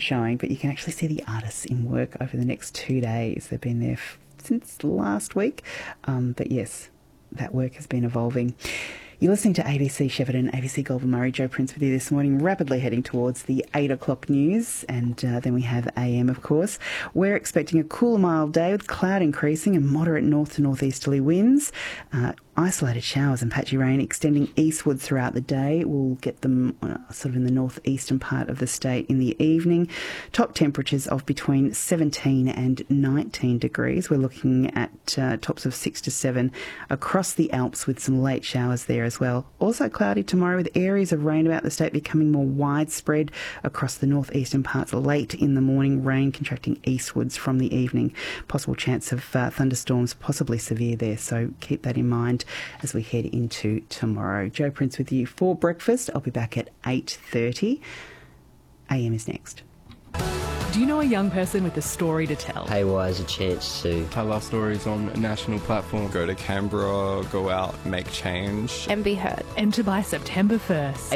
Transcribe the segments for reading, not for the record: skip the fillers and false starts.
showing, but you can actually see the artists in work over the next 2 days. They've been there since last week, but yes, that work has been evolving. You're listening to ABC Shepparton, ABC Goulburn Murray, Joe Prince with you this morning, rapidly heading towards the 8 o'clock news, and then we have AM, of course. We're expecting a cool, mild day with cloud increasing and moderate north to northeasterly winds. Isolated showers and patchy rain extending eastward throughout the day. We'll get them sort of in the northeastern part of the state in the evening. Top temperatures of between 17 and 19 degrees. We're looking at tops of 6 to 7 across the Alps with some late showers there as well. Also cloudy tomorrow with areas of rain about the state becoming more widespread across the northeastern parts late in the morning. Rain contracting eastwards from the evening. Possible chance of thunderstorms, possibly severe there, so keep that in mind as we head into tomorrow. Joe Prince with you for breakfast. I'll be back at 8:30. AM is next. Do you know a young person with a story to tell? Haywire is a chance to tell our stories on a national platform. Go to Canberra, go out, make change. And be heard. Enter by September 1st.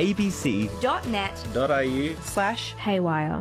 abc.net.au/haywire.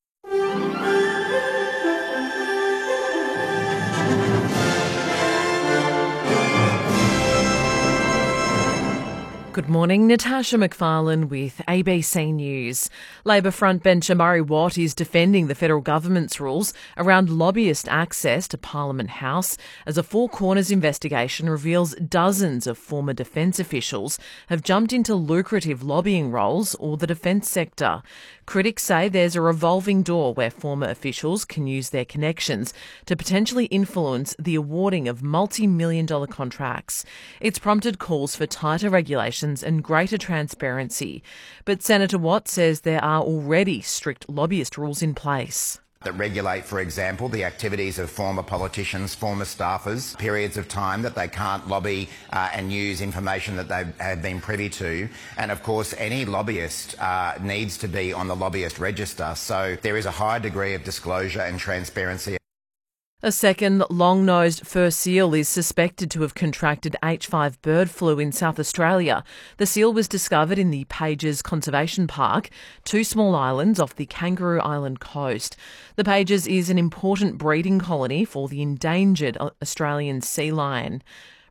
Good morning, Natasha McFarlane with ABC News. Labor frontbencher Murray Watt is defending the federal government's rules around lobbyist access to Parliament House as a Four Corners investigation reveals dozens of former defence officials have jumped into lucrative lobbying roles or the defence sector. Critics say there's a revolving door where former officials can use their connections to potentially influence the awarding of multi-million-dollar contracts. It's prompted calls for tighter regulations and greater transparency. But Senator Watt says there are already strict lobbyist rules in place that regulate, for example, the activities of former politicians, former staffers, periods of time that they can't lobby and use information that they have been privy to. And of course, any lobbyist needs to be on the lobbyist register. So there is a high degree of disclosure and transparency. A second long-nosed fur seal is suspected to have contracted H5 bird flu in South Australia. The seal was discovered in the Pages Conservation Park, 2 small islands off the Kangaroo Island coast. The Pages is an important breeding colony for the endangered Australian seal lion.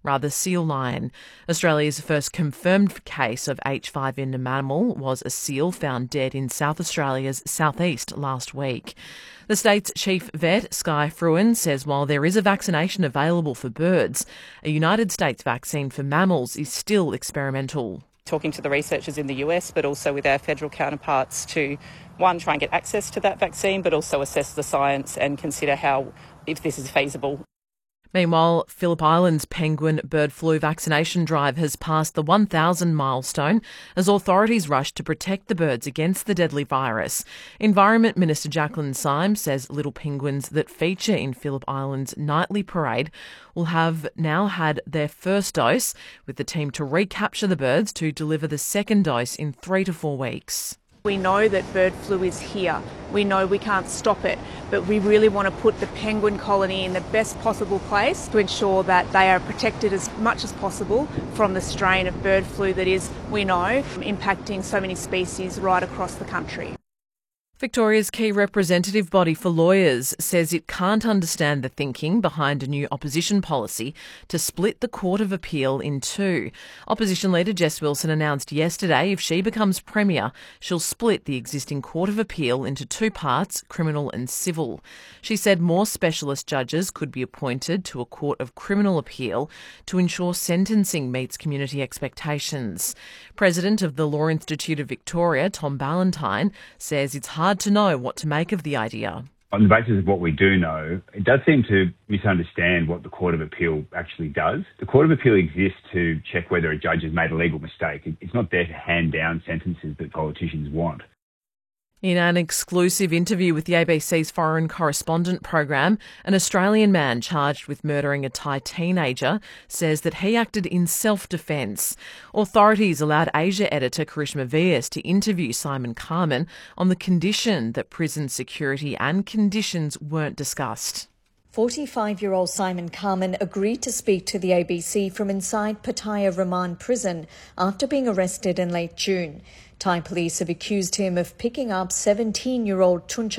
Australia's first confirmed case of H5 in a mammal was a seal found dead in South Australia's southeast last week. The state's chief vet, Sky Fruin, says while there is a vaccination available for birds, a United States vaccine for mammals is still experimental. Talking to the researchers in the US, but also with our federal counterparts to, one, try and get access to that vaccine, but also assess the science and consider if this is feasible. Meanwhile, Phillip Island's penguin bird flu vaccination drive has passed the 1,000 milestone as authorities rush to protect the birds against the deadly virus. Environment Minister Jacqueline Symes says little penguins that feature in Phillip Island's nightly parade will have now had their first dose, with the team to recapture the birds to deliver the second dose in 3 to 4 weeks. We know that bird flu is here. We know we can't stop it, but we really want to put the penguin colony in the best possible place to ensure that they are protected as much as possible from the strain of bird flu that is, we know, impacting so many species right across the country. Victoria's key representative body for lawyers says it can't understand the thinking behind a new opposition policy to split the Court of Appeal in two. Opposition leader Jess Wilson announced yesterday if she becomes Premier, she'll split the existing Court of Appeal into 2 parts, criminal and civil. She said more specialist judges could be appointed to a Court of Criminal Appeal to ensure sentencing meets community expectations. President of the Law Institute of Victoria, Tom Ballantyne, says it's hard to know what to make of the idea. On the basis of what we do know, it does seem to misunderstand what the Court of Appeal actually does. The Court of Appeal exists to check whether a judge has made a legal mistake. It's not there to hand down sentences that politicians want. In an exclusive interview with the ABC's Foreign Correspondent program, an Australian man charged with murdering a Thai teenager says that he acted in self-defence. Authorities allowed Asia editor Karishma Vyas to interview Simon Carman on the condition that prison security and conditions weren't discussed. 45-year-old Simon Carman agreed to speak to the ABC from inside Pattaya Remand prison after being arrested in late June. Thai police have accused him of picking up 17-year-old Chuncha